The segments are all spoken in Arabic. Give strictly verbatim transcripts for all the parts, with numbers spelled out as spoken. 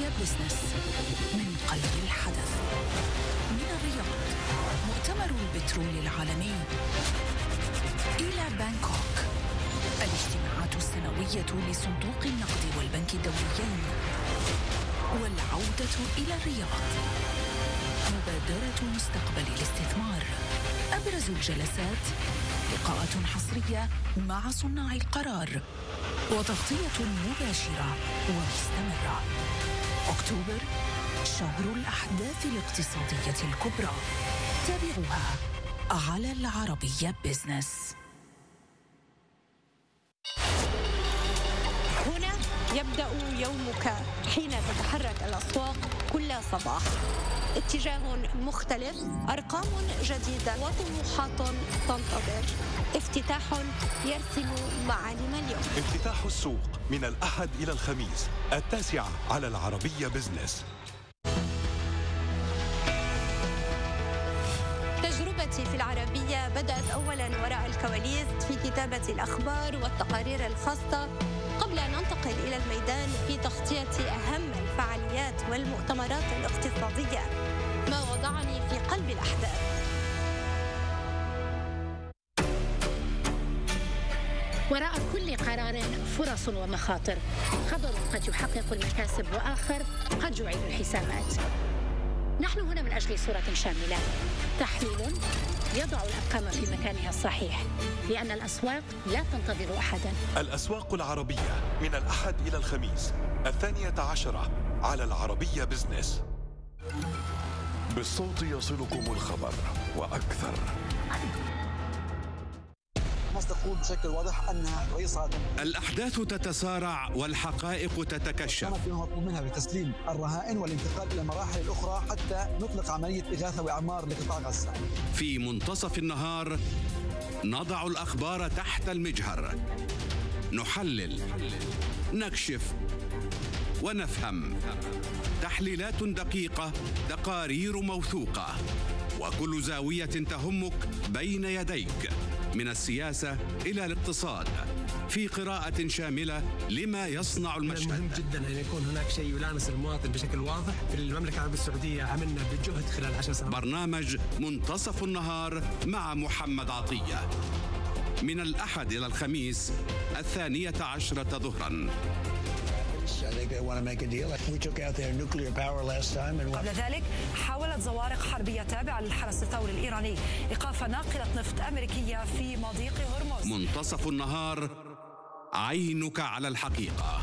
العربية بزنس من قلب الحدث. من الرياض مؤتمر البترول العالمي إلى بانكوك، الاجتماعات السنوية لصندوق النقد والبنك الدوليين، والعودة إلى الرياض، مبادرة مستقبل الاستثمار. أبرز الجلسات لقاءات حصرية مع صناع القرار وتغطية مباشرة ومستمرة. أكتوبر شهر الأحداث الاقتصادية الكبرى، تابعوها على العربية بزنس. هنا يبدأ يومك حين تتحرك الأسواق كل صباح. اتجاه مختلف، أرقام جديدة وطموحات تنتظر. افتتاح يرسم معالم اليوم. افتتاح السوق من الأحد إلى الخميس التاسعة على العربية بزنس. تجربتي في العربية بدأت أولاً وراء الكواليس في كتابة الأخبار والتقارير الخاصة، قبل أن أنتقل إلى الميدان في تغطية أهم الفعاليات والمؤتمرات الاقتصادية، ما وضعني في قلب الأحداث. وراء كل قرار فرص ومخاطر، خبر قد يحقق المكاسب وآخر قد يعيد الحسابات. نحن هنا من أجل صورة شاملة، تحليل يضع الأرقام في مكانها الصحيح، لأن الأسواق لا تنتظر أحدا. الأسواق العربية من الأحد إلى الخميس الثانية عشرة على العربية بزنس. بالصوت يصلكم الخبر وأكثر. مصر تقول بشكل واضح أن رئيس الأحداث تتسارع والحقائق تتكشف. كانت مطلوب منها بتسليم الرهائن والانتقال إلى المراحل الأخرى حتى نطلق عملية إغاثة وإعمار لقطاع غزة. في منتصف النهار نضع الأخبار تحت المجهر، نحلل، نكشف ونفهم. تحليلات دقيقة، تقارير موثوقة، وكل زاوية تهمك بين يديك، من السياسة إلى الاقتصاد، في قراءة شاملة لما يصنع المشهد. مهم جدا أن يكون هناك شيء يلامس المواطن بشكل واضح. في المملكة العربية السعودية عملنا بجهد خلال عشر سنوات. برنامج منتصف النهار مع محمد عطية، من الأحد إلى الخميس الثانية عشرة ظهرا. قبل ذلك حاولت زوارق حربية تابعة للحرس الثوري الإيراني إيقاف ناقلة نفط أمريكية في مضيق هرمز. منتصف النهار، عينك على الحقيقة.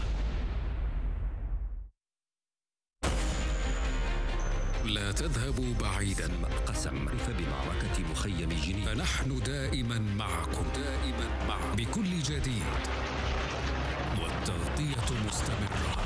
لا تذهبوا بعيدا. قسم فبمعركة مخيم جنين، فنحن دائما معكم، دائما معكم بكل جديد، والتغطية مستمرة.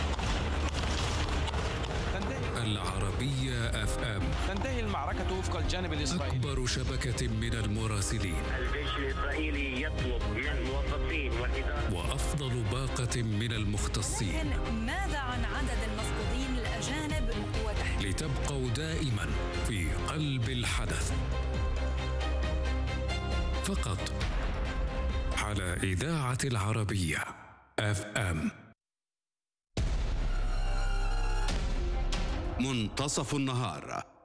العربية اف ام. تنتهي المعركة وفق الجانب الإسرائيلي. أكبر شبكة من المراسلين. الجيش الإسرائيلي يطلب من الموظفين والإدارة وأفضل باقة من المختصين. ماذا عن عدد المفقودين الأجانب وتحديد؟ لتبقوا دائما في قلب الحدث، فقط على إذاعة العربية اف ام. منتصف النهار.